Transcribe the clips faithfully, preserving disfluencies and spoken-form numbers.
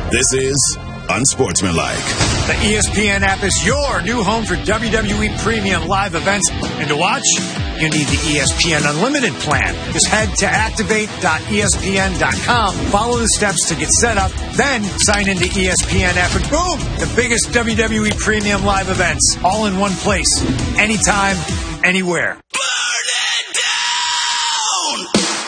This is Unsportsmanlike. The E S P N app is your new home for W W E Premium live events. And to watch, you need the E S P N Unlimited plan. Just head to activate dot E S P N dot com, follow the steps to get set up, then sign into E S P N app, and boom, the biggest W W E Premium live events, all in one place, anytime, anywhere. Burn it down!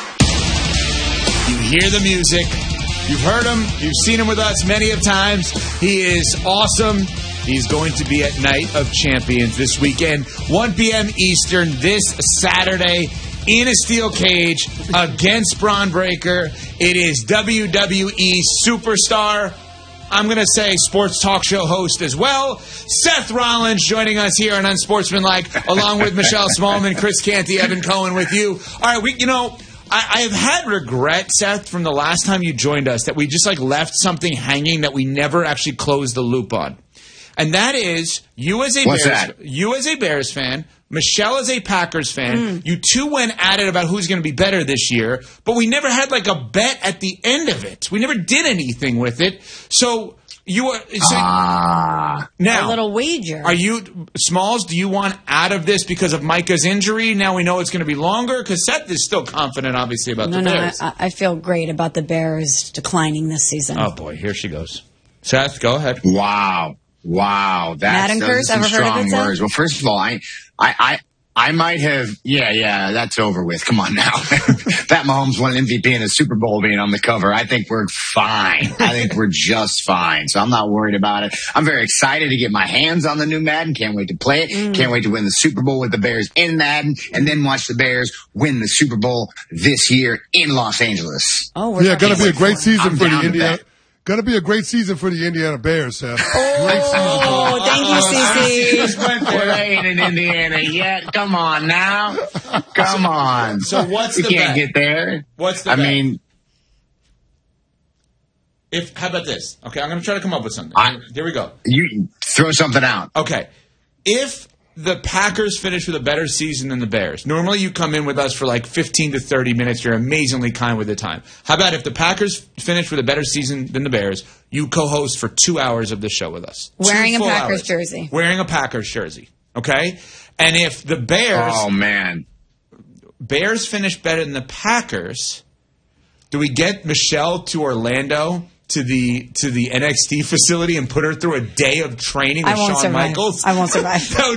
You hear the music. You've heard him. You've seen him with us many of times. He is awesome. He's going to be at Night of Champions this weekend, one p.m. Eastern, this Saturday, in a steel cage against Bron Breakker. It is W W E superstar, I'm going to say sports talk show host as well, Seth Rollins, joining us here on Unsportsmanlike, along with Michelle Smallman, Chris Canty, Evan Cohen with you. All right, we, you know... I, I've had regret, Seth, from the last time you joined us, that we just like left something hanging that we never actually closed the loop on. And that is, you as a What's Bears, that? you as a Bears fan, Michelle as a Packers fan, mm. you two went at it about who's going to be better this year, but we never had like a bet at the end of it. We never did anything with it. So you are so ah, now a little wager. Are you Smalls? Do you want out of this because of Micah's injury? Now we know it's going to be longer because Seth is still confident, obviously, about no, the no, Bears. I, I feel great about the Bears declining this season. Oh boy, here she goes. Seth, go ahead. Wow, wow, that's Madden those curse. are some Ever heard of strong it, Seth? words. Well, first of all, I, I, I. I might have, yeah, yeah, that's over with. Come on now. Pat Mahomes won an M V P in a Super Bowl being on the cover. I think we're fine. I think we're just fine. So I'm not worried about it. I'm very excited to get my hands on the new Madden. Can't wait to play it. Mm. Can't wait to win the Super Bowl with the Bears in Madden and then watch the Bears win the Super Bowl this year in Los Angeles. Oh, we're yeah, going to be a great season I'm for the down to Indiana. that. Going to be a great season for the Indiana Bears, Seth. Oh, great season. Oh, thank you, Cece. Well, they ain't in Indiana yet. Come on now. Come on. So what's you the can't bet? get there. What's the I bet? mean, if how about this? Okay, I'm going to try to come up with something. I- Here we go. you throw something out. Okay, if the Packers finish with a better season than the Bears, normally you come in with us for like fifteen to thirty minutes. You're amazingly kind with the time. How about if the Packers finish with a better season than the Bears, you co-host for two hours of the show with us. Wearing Two a full Packers hours. jersey. Wearing a Packers jersey. Okay? And if the Bears Oh, man. Bears finish better than the Packers, do we get Michelle to Orlando to the to the N X T facility and put her through a day of training with I won't Shawn survive. Michaels? I won't survive. That would